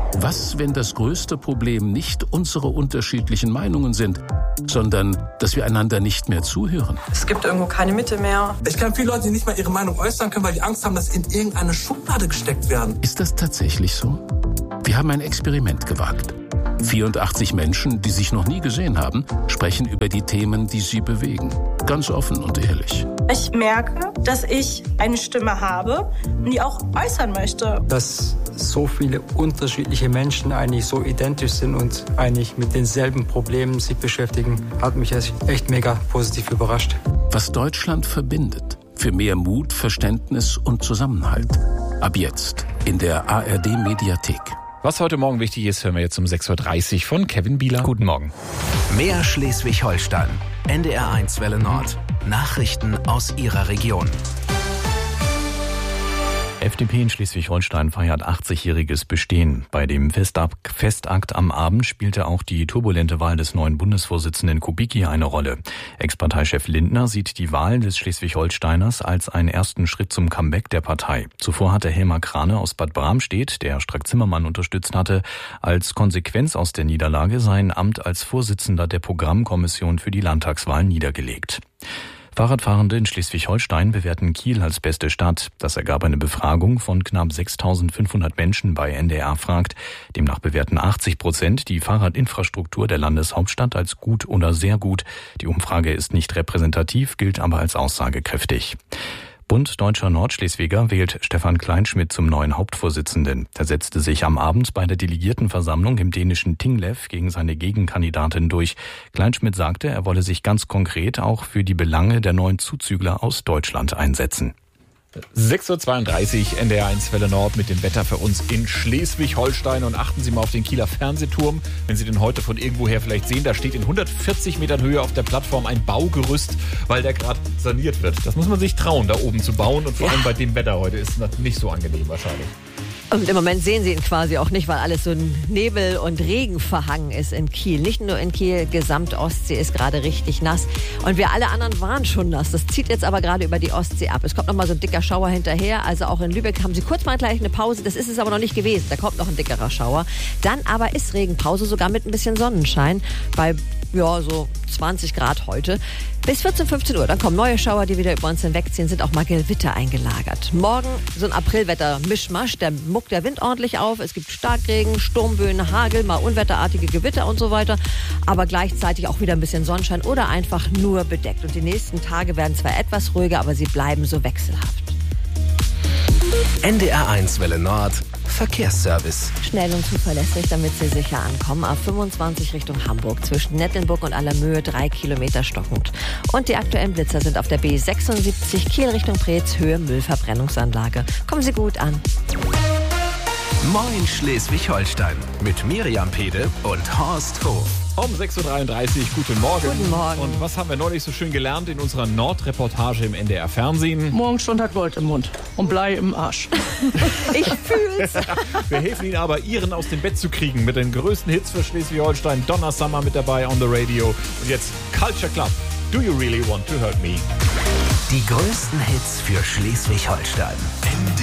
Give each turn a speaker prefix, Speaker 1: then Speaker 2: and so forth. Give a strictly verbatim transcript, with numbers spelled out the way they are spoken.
Speaker 1: Was, wenn das größte Problem nicht unsere unterschiedlichen Meinungen sind, sondern dass wir einander nicht mehr zuhören?
Speaker 2: Es gibt irgendwo keine Mitte mehr.
Speaker 3: Ich kenne viele Leute, die nicht mal ihre Meinung äußern können, weil die Angst haben, dass sie in irgendeine Schublade gesteckt werden.
Speaker 1: Ist das tatsächlich so? Wir haben ein Experiment gewagt. vierundachtzig Menschen, die sich noch nie gesehen haben, sprechen über die Themen, die sie bewegen. Ganz offen und ehrlich.
Speaker 4: Ich merke, dass ich eine Stimme habe, die auch äußern möchte.
Speaker 5: Dass so viele unterschiedliche Menschen eigentlich so identisch sind und eigentlich mit denselben Problemen sich beschäftigen, hat mich echt mega positiv überrascht.
Speaker 1: Was Deutschland verbindet. Für mehr Mut, Verständnis und Zusammenhalt. Ab jetzt in der A R D-Mediathek.
Speaker 6: Was heute Morgen wichtig ist, hören wir jetzt um sechs Uhr dreißig von Kevin Bieler.
Speaker 7: Guten Morgen. Mehr Schleswig-Holstein. N D R eins Welle Nord. Nachrichten aus Ihrer Region.
Speaker 8: F D P in Schleswig-Holstein feiert achtzigjähriges Bestehen. Bei dem Festakt, Festakt am Abend spielte auch die turbulente Wahl des neuen Bundesvorsitzenden Kubicki eine Rolle. Ex-Parteichef Lindner sieht die Wahl des Schleswig-Holsteiners als einen ersten Schritt zum Comeback der Partei. Zuvor hatte Helmar Krane aus Bad Bramstedt, der Strack-Zimmermann unterstützt hatte, als Konsequenz aus der Niederlage sein Amt als Vorsitzender der Programmkommission für die Landtagswahl niedergelegt. Fahrradfahrende in Schleswig-Holstein bewerten Kiel als beste Stadt. Das ergab eine Befragung von knapp sechstausendfünfhundert Menschen bei N D R fragt. Demnach bewerten achtzig Prozent die Fahrradinfrastruktur der Landeshauptstadt als gut oder sehr gut. Die Umfrage ist nicht repräsentativ, gilt aber als aussagekräftig. Bund Deutscher Nordschleswiger wählt Stefan Kleinschmidt zum neuen Hauptvorsitzenden. Er setzte sich am Abend bei der Delegiertenversammlung im dänischen Tinglev gegen seine Gegenkandidatin durch. Kleinschmidt sagte, er wolle sich ganz konkret auch für die Belange der neuen Zuzügler aus Deutschland einsetzen.
Speaker 6: sechs Uhr zweiunddreißig, N D R eins Welle Nord mit dem Wetter für uns in Schleswig-Holstein. Und achten Sie mal auf den Kieler Fernsehturm. Wenn Sie den heute von irgendwoher vielleicht sehen, da steht in hundertvierzig Metern Höhe auf der Plattform ein Baugerüst, weil der gerade saniert wird. Das muss man sich trauen, da oben zu bauen. Und vor
Speaker 9: Ja.
Speaker 6: allem bei dem Wetter heute ist das nicht so angenehm wahrscheinlich.
Speaker 9: Und im Moment sehen Sie ihn quasi auch nicht, weil alles so ein Nebel und Regen verhangen ist in Kiel. Nicht nur in Kiel, Gesamt-Ostsee ist gerade richtig nass. Und wir alle anderen waren schon nass. Das zieht jetzt aber gerade über die Ostsee ab. Es kommt noch mal so ein dicker Schauer hinterher. Also auch in Lübeck haben Sie kurz mal gleich eine Pause. Das ist es aber noch nicht gewesen. Da kommt noch ein dickerer Schauer. Dann aber ist Regenpause, sogar mit ein bisschen Sonnenschein. Bei ja, so zwanzig Grad heute. Bis vierzehn, fünfzehn Uhr, dann kommen neue Schauer, die wieder über uns hinwegziehen, sind auch mal Gewitter eingelagert. Morgen so ein Aprilwetter-Mischmasch, da muckt der Wind ordentlich auf, es gibt Starkregen, Sturmböen, Hagel, mal unwetterartige Gewitter und so weiter, aber gleichzeitig auch wieder ein bisschen Sonnenschein oder einfach nur bedeckt. Und die nächsten Tage werden zwar etwas ruhiger, aber sie bleiben so wechselhaft.
Speaker 7: N D R eins Welle Nord. Verkehrsservice.
Speaker 9: Schnell und zuverlässig, damit Sie sicher ankommen. A fünfundzwanzig Richtung Hamburg. Zwischen Nettelnburg und Allermöhe drei Kilometer stockend. Und die aktuellen Blitzer sind auf der B sechsundsiebzig Kiel Richtung Preetz, Höhe Müllverbrennungsanlage. Kommen Sie gut an.
Speaker 7: Moin Schleswig-Holstein. Mit Miriam Pede und Horst Hof.
Speaker 6: Um sechs Uhr dreiunddreißig, guten Morgen.
Speaker 9: Guten Morgen.
Speaker 6: Und was haben wir neulich so schön gelernt in unserer Nordreportage im N D R-Fernsehen?
Speaker 10: Morgenstund hat Gold im Mund und Blei im Arsch.
Speaker 9: Ich fühl's.
Speaker 6: Wir helfen Ihnen aber, Ihren aus dem Bett zu kriegen mit den größten Hits für Schleswig-Holstein. Donna Summer mit dabei on the radio. Und jetzt Culture Club. Do you really want to hurt me?
Speaker 7: Die größten Hits für Schleswig-Holstein.